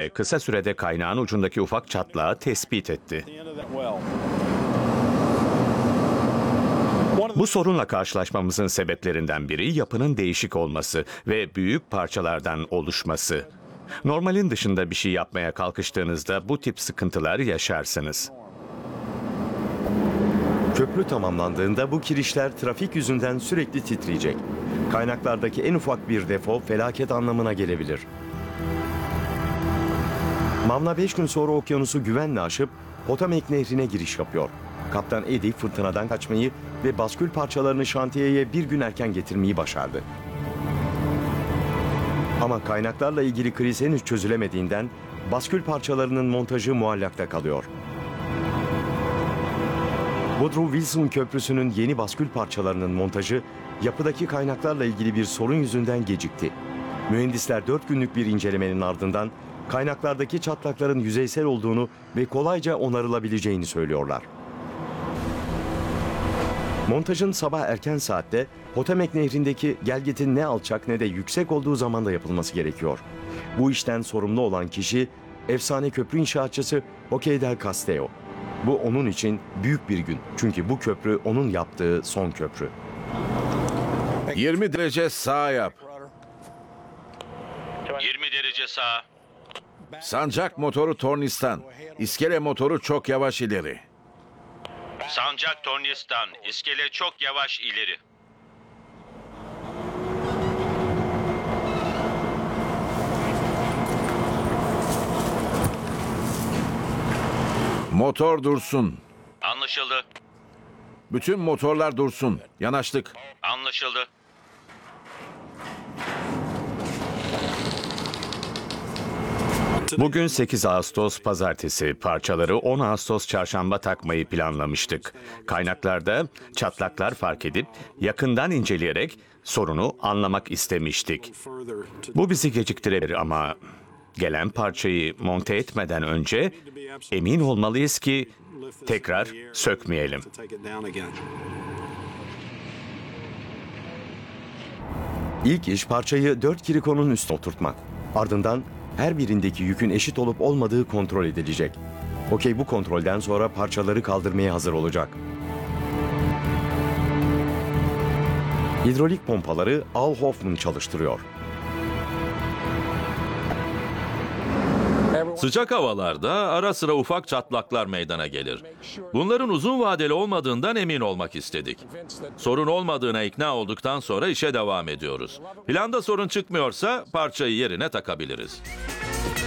ve kısa sürede kaynağın ucundaki ufak çatlağı tespit etti. Bu sorunla karşılaşmamızın sebeplerinden biri yapının değişik olması ve büyük parçalardan oluşması. Normalin dışında bir şey yapmaya kalkıştığınızda bu tip sıkıntılar yaşarsınız. Köprü tamamlandığında bu kirişler trafik yüzünden sürekli titreyecek. Kaynaklardaki en ufak bir defo felaket anlamına gelebilir. Mavna 5 gün sonra okyanusu güvenle aşıp Potomac Nehri'ne giriş yapıyor. Kaptan Eddie fırtınadan kaçmayı ve baskül parçalarını şantiyeye bir gün erken getirmeyi başardı. Ama kaynaklarla ilgili kriz henüz çözülemediğinden baskül parçalarının montajı muallakta kalıyor. Woodrow Wilson Köprüsü'nün yeni baskül parçalarının montajı yapıdaki kaynaklarla ilgili bir sorun yüzünden gecikti. Mühendisler 4 günlük bir incelemenin ardından kaynaklardaki çatlakların yüzeysel olduğunu ve kolayca onarılabileceğini söylüyorlar. Montajın sabah erken saatte Potomac Nehri'ndeki gelgitin ne alçak ne de yüksek olduğu zamanda yapılması gerekiyor. Bu işten sorumlu olan kişi efsane köprü inşaatçısı Hockey del Castello. Bu onun için büyük bir gün. Çünkü bu köprü onun yaptığı son köprü. 20 derece sağ yap. 20 derece sağ. Sancak motoru tornistan. İskele motoru çok yavaş ileri. Sancak tornistan. İskele çok yavaş ileri. Motor dursun. Anlaşıldı. Bütün motorlar dursun. Yanaştık. Anlaşıldı. Bugün 8 Ağustos Pazartesi, parçaları 10 Ağustos Çarşamba takmayı planlamıştık. Kaynaklarda çatlaklar fark edip yakından inceleyerek sorunu anlamak istemiştik. Bu bizi geciktirebilir ama gelen parçayı monte etmeden önce emin olmalıyız ki tekrar sökmeyelim. İlk iş parçayı 4 kirikonun üstüne oturtmak. Ardından her birindeki yükün eşit olup olmadığı kontrol edilecek. Okey, bu kontrolden sonra parçaları kaldırmaya hazır olacak. Hidrolik pompaları Al Hoffman çalıştırıyor. Sıcak havalarda ara sıra ufak çatlaklar meydana gelir. Bunların uzun vadeli olmadığından emin olmak istedik. Sorun olmadığına ikna olduktan sonra işe devam ediyoruz. Planda sorun çıkmıyorsa parçayı yerine takabiliriz.